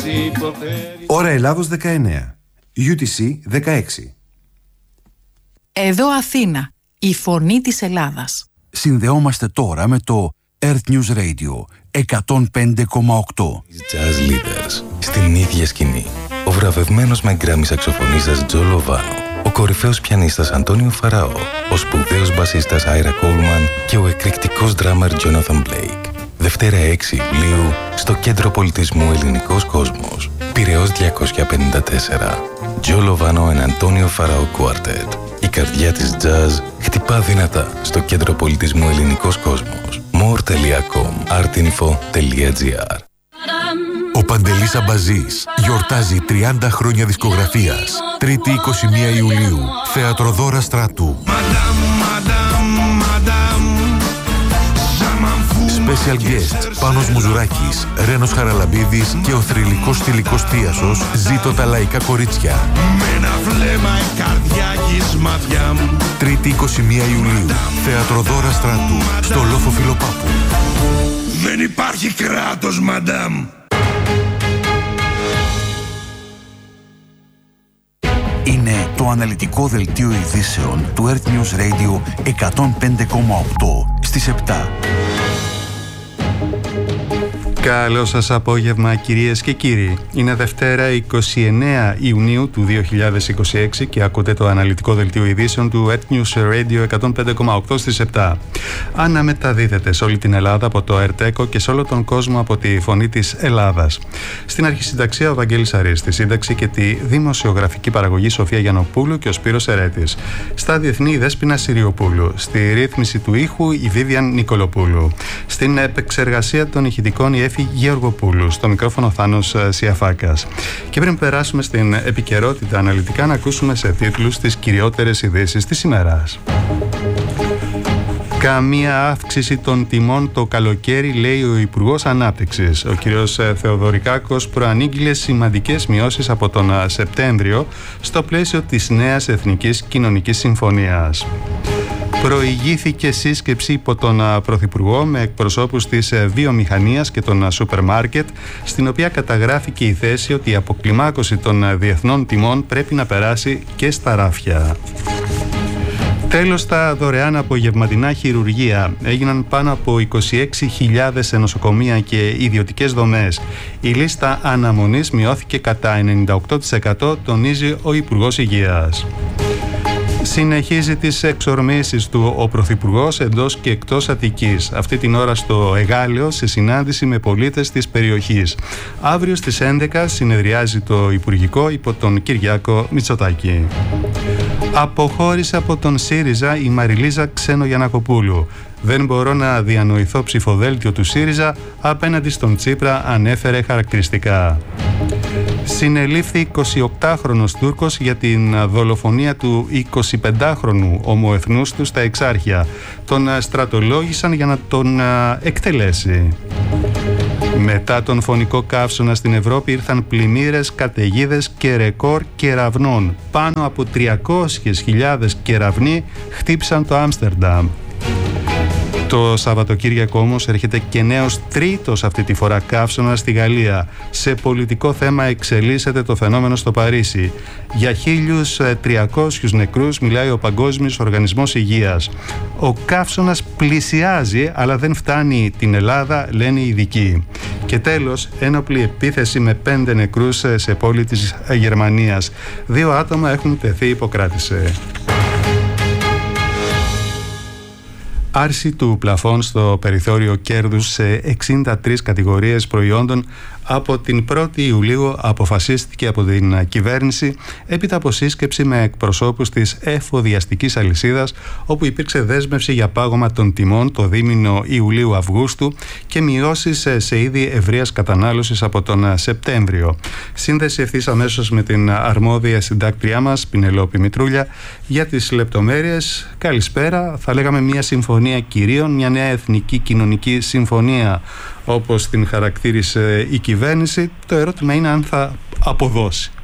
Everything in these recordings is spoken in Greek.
Ώρα Ελλάδος 19. UTC 16. Εδώ Αθήνα, η φωνή της Ελλάδας. Συνδεόμαστε τώρα με το Earth News Radio 105,8. Jazz Leaders. Στην ίδια σκηνή, ο βραβευμένος με γκράμι σαξοφωνίστας Τζο Λοβάνο, ο κορυφαίος πιανίστας Αντώνιο Φαραώ, ο σπουδαίος μπασίστας Άιρα Κόλμαν και ο εκρηκτικός ντράμερ Τζόναθαν Μπλέικ. Δευτέρα 6 Ιουλίου, στο Κέντρο Πολιτισμού Ελληνικός Κόσμος, Πειραιώς 254. Τζο Λοβάνο and Αντώνιο Φαραώ Quartet. Η καρδιά της jazz χτυπά δυνατά στο Κέντρο Πολιτισμού Ελληνικός Κόσμος. more.com, artinfo.gr. Ο Παντελής Αμπαζής γιορτάζει 30 χρόνια δισκογραφίας. 3η 21 Ιουλίου, Θέατρο Δώρα Στράτου. Special guests Πάνος Μουζουράκης, Ρένος Χαραλαμπίδης και ο θρυλικός Θηλυκός Θίασος. Ζήτω τα λαϊκά κορίτσια. Με ένα βλέμμα η καρδιά γης μάτια μου. 3η 21 Ιουλίου, Θέατρο Δώρα Στράτου, στο Λόφο Φιλοπάπου. Δεν υπάρχει κράτος, μαντάμ. Είναι το αναλυτικό δελτίο ειδήσεων του Earth News Radio 105,8 στις 7. Καλό σας απόγευμα κυρίες και κύριοι. Είναι Δευτέρα 29 Ιουνίου του 2026 και ακούτε το αναλυτικό δελτίο ειδήσεων του Earth News Radio 105,8 στις 7. Αναμεταδίδεται σε όλη την Ελλάδα από το ΕΡΤΕΚΟ και σε όλο τον κόσμο από τη Φωνή της Ελλάδας. Στην αρχισυνταξία ο Βαγγέλης Αρής, στη σύνταξη και τη δημοσιογραφική παραγωγή Σοφία Γιαννοπούλου και ο Σπύρος Ερέτης. Στα διεθνή η Δέσποινα Συριοπούλου. Στη ρύθμιση του ήχου η Βίβιαν Νικολοπούλου. Στην επεξεργασία των ηχητικών η Εφη Γεωργοπούλου. Στο μικρόφωνο Θάνος Σιαφάκας. Και πριν περάσουμε στην επικαιρότητα αναλυτικά, να ακούσουμε σε τίτλους τις κυριότερες ειδήσεις της ημέρας. Καμία αύξηση των τιμών το καλοκαίρι, λέει ο Υπουργός Ανάπτυξης. Ο κ. Θεοδωρικάκος προανήγγειλε σημαντικές μειώσεις από τον Σεπτέμβριο στο πλαίσιο της νέας Εθνικής Κοινωνικής Συμφωνίας. Προηγήθηκε σύσκεψη υπό τον Πρωθυπουργό με εκπροσώπους της βιομηχανίας και των σούπερ μάρκετ, στην οποία καταγράφηκε η θέση ότι η αποκλιμάκωση των διεθνών τιμών πρέπει να περάσει και στα ράφια. Τέλος, τα δωρεάν απογευματινά χειρουργεία. Έγιναν πάνω από 26.000 σε νοσοκομεία και ιδιωτικές δομές. Η λίστα αναμονής μειώθηκε κατά 98%, τονίζει ο Υπουργός Υγείας. Συνεχίζει τις εξορμήσεις του ο Πρωθυπουργός εντός και εκτός Αττικής. Αυτή την ώρα στο Εγάλεο, σε συνάντηση με πολίτες της περιοχής. Αύριο στις 11 συνεδριάζει το Υπουργικό υπό τον Κυριάκο Μητσοτάκη. Αποχώρησε από τον ΣΥΡΙΖΑ η Μαριλίζα Ξένο-Γιαννακοπούλου. Δεν μπορώ να διανοηθώ ψηφοδέλτιο του ΣΥΡΙΖΑ απέναντι στον Τσίπρα, ανέφερε χαρακτηριστικά. Συνελήφθη 28χρονος Τούρκος για την δολοφονία του 25χρονου ομοεθνούς του στα Εξάρχεια. Τον στρατολόγησαν για να τον εκτελέσει. Μετά τον φωνικό καύσωνα στην Ευρώπη ήρθαν πλημμύρες, καταιγίδες και ρεκόρ κεραυνών. Πάνω από 300.000 κεραυνοί χτύπησαν το Άμστερνταμ. Το Σαββατοκύριακο όμως έρχεται και νέος τρίτος αυτή τη φορά καύσωνα στη Γαλλία. Σε πολιτικό θέμα εξελίσσεται το φαινόμενο στο Παρίσι. Για 1.300 νεκρούς μιλάει ο Παγκόσμιος Οργανισμός Υγείας. Ο καύσωνας πλησιάζει αλλά δεν φτάνει την Ελλάδα, λένε οι ειδικοί. Και τέλος, ένοπλη επίθεση με 5 νεκρούς σε πόλη της Γερμανίας. 2 άτομα έχουν τεθεί υποκράτηση. Άρση του πλαφών στο περιθώριο κέρδους σε 63 κατηγορίες προϊόντων από την 1η Ιουλίου αποφασίστηκε από την κυβέρνηση έπειτα από σύσκεψη με εκπροσώπους της εφοδιαστικής αλυσίδας, όπου υπήρξε δέσμευση για πάγωμα των τιμών το δίμηνο Ιουλίου-Αυγούστου και μειώσεις σε είδη ευρείας κατανάλωσης από τον Σεπτέμβριο. Σύνδεση ευθύς αμέσως με την αρμόδια συντάκτριά μας, Πινελόπη Μητρούλια, για τις λεπτομέρειες. Καλησπέρα. Θα λέγαμε μια συμφωνία κυρίων, μια νέα εθνική κοινωνική συμφωνία, όπως την χαρακτήρισε η κυβέρνηση. Το ερώτημα είναι αν θα αποδώσει.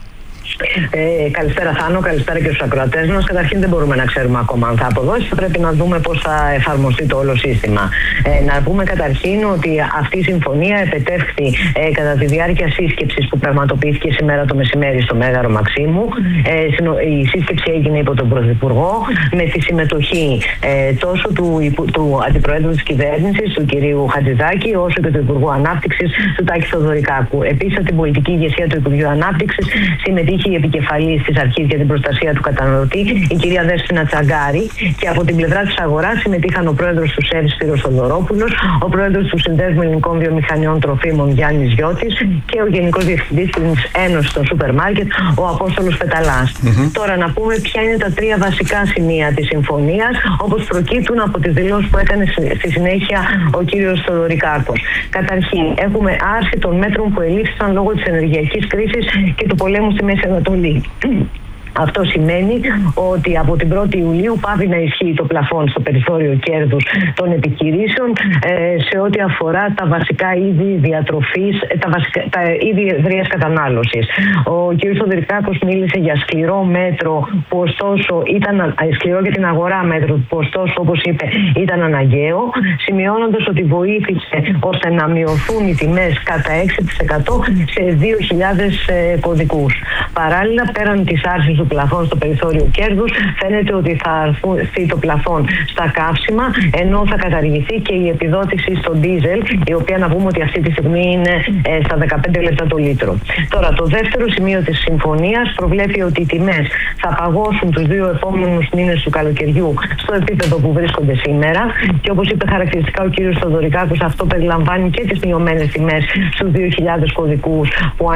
Καλησπέρα Θάνο, καλησπέρα και στους ακροατές μας. Καταρχήν δεν μπορούμε να ξέρουμε ακόμα αν θα αποδώσει, θα πρέπει να δούμε πώς θα εφαρμοστεί το όλο σύστημα. Να πούμε καταρχήν ότι αυτή η συμφωνία επετεύχθη κατά τη διάρκεια σύσκεψης που πραγματοποιήθηκε σήμερα το μεσημέρι στο Μέγαρο Μαξίμου. Η σύσκεψη έγινε υπό τον Πρωθυπουργό με τη συμμετοχή τόσο του Αντιπροέδρου της Κυβέρνησης, του κυρίου Χατζηδάκη, όσο και του Υπουργού Ανάπτυξης, του Τάκη Θεοδωρικάκου. Επίσης, από την πολιτική ηγεσία του Υπουργείου Ανάπτυξης συμμετείχε η επικεφαλής της Αρχής για την Προστασία του Καταναλωτή, η κυρία Δέσποινα Τσαγκάρη, και από την πλευρά της αγοράς συμμετείχαν ο πρόεδρος του ΣΕΡ Σπύρος Θοδωρόπουλος, ο πρόεδρος του Συνδέσμου Ελληνικών Βιομηχανιών Τροφίμων Γιάννης Γιώτης και ο Γενικός Διευθυντής της Ένωσης των Σούπερ Μάρκετ, ο Απόστολος Πεταλάς. Τώρα να πούμε ποια είναι τα τρία βασικά σημεία της συμφωνίας, όπως προκύπτουν από τις δηλώσεις που έκανε στη συνέχεια ο κύριος Θεοδωρικάκος. Καταρχήν, έχουμε άρση των μέτρων που ελήφθησαν λόγω της ενεργειακής κρίσης και του πολέμου στη Μέση Ανατολή. Αυτό σημαίνει ότι από την 1η Ιουλίου πάβει να ισχύει το πλαφόν στο περιθώριο κέρδους των επιχειρήσεων σε ό,τι αφορά τα βασικά είδη διατροφής, τα είδη ευρείας κατανάλωσης. Ο κ. Θεοδωρικάκος μίλησε για σκληρό μέτρο που ωστόσο ήταν σκληρό για την αγορά μέτρο που ωστόσο, όπως είπε, ήταν αναγκαίο, σημειώνοντας ότι βοήθησε ώστε να μειωθούν οι τιμές κατά 6% σε 2.000 κωδικούς. Παράλληλα, πέραν της άρσης του πλαφόν στο περιθώριο κέρδους, φαίνεται ότι θα αρθεί το πλαφόν στα καύσιμα, ενώ θα καταργηθεί και η επιδότηση στο ντίζελ, η οποία να πούμε ότι αυτή τη στιγμή είναι στα 15 λεπτά το λίτρο. Τώρα, το δεύτερο σημείο της συμφωνίας προβλέπει ότι οι τιμές θα παγώσουν τους 2 επόμενους μήνες του καλοκαιριού στο επίπεδο που βρίσκονται σήμερα, και όπως είπε χαρακτηριστικά ο κ. Θεοδωρικάκος, αυτό περιλαμβάνει και τις μειωμένες τιμές στους 2.000 κωδικούς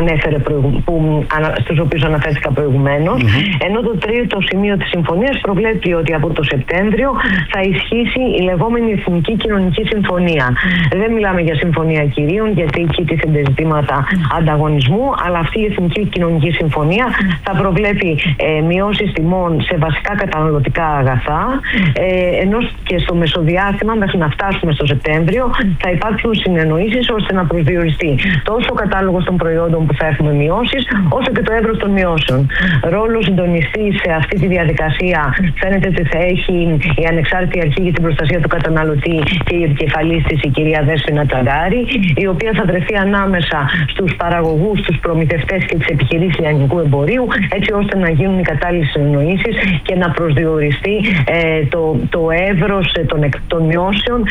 στους οποίους αναφέρθηκα προηγουμένως. Ενώ το τρίτο σημείο της συμφωνίας προβλέπει ότι από το Σεπτέμβριο θα ισχύσει η λεγόμενη Εθνική Κοινωνική Συμφωνία. Δεν μιλάμε για συμφωνία κυρίων, γιατί εκεί τίθενται ζητήματα ανταγωνισμού, αλλά αυτή η Εθνική Κοινωνική Συμφωνία θα προβλέπει μειώσεις τιμών σε βασικά καταναλωτικά αγαθά, ενώ και στο μεσοδιάστημα, μέχρι να φτάσουμε στο Σεπτέμβριο, θα υπάρξουν συνεννοήσεις ώστε να προσδιοριστεί τόσο ο κατάλογος των προϊόντων που θα έχουμε μειώσεις, όσο και το εύρος των μειώσεων. Ρόλο συντονιστή σε αυτή τη διαδικασία φαίνεται ότι θα έχει η Ανεξάρτητη Αρχή για την Προστασία του Καταναλωτή και η επικεφαλής της, η κυρία Δέσποινα Τσαγκάρη, η οποία θα βρεθεί ανάμεσα στους παραγωγούς, τους προμηθευτές και τις επιχειρήσεις λιανικού εμπορίου, έτσι ώστε να γίνουν οι κατάλληλες συνεννοήσεις και να προσδιοριστεί το εύρος των μειώσεων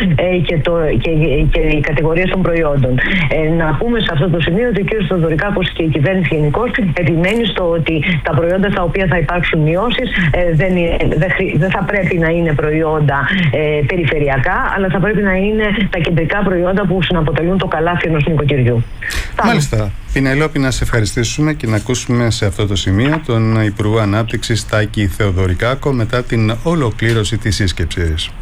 και οι κατηγορίες των προϊόντων. Να πούμε σε αυτό το σημείο ότι ο κ. Θεοδωρικάκος και η κυβέρνηση γενικώς επιμένει στο ότι τα προϊόντα στα οποία θα υπάρξουν μειώσεις δεν θα πρέπει να είναι προϊόντα περιφερειακά, αλλά θα πρέπει να είναι τα κεντρικά προϊόντα που συναποτελούν το καλάθι ενός νοικοκυριού. Μάλιστα. Πινελόπη, να σε ευχαριστήσουμε και να ακούσουμε σε αυτό το σημείο τον Υπουργό Ανάπτυξης Τάκη Θεοδωρικάκο μετά την ολοκλήρωση της σύσκεψης.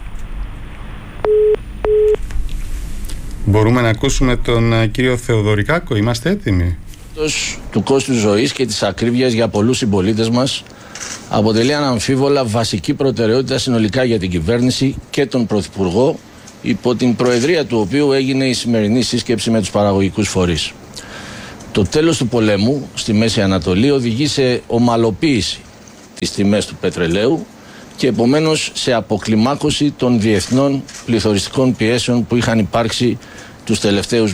Μπορούμε να ακούσουμε τον κύριο Θεοδωρικάκο, είμαστε έτοιμοι? Του κόστους ζωής και της ακρίβειας για πολλούς συμπολίτες μας αποτελεί αναμφίβολα βασική προτεραιότητα συνολικά για την κυβέρνηση και τον Πρωθυπουργό, υπό την προεδρία του οποίου έγινε η σημερινή σύσκεψη με τους παραγωγικούς φορείς. Το τέλος του πολέμου στη Μέση Ανατολή οδηγεί σε ομαλοποίηση της τιμές του πετρελαίου και επομένως σε αποκλιμάκωση των διεθνών πληθωριστικών πιέσεων που είχαν υπάρξει τους τελευταίους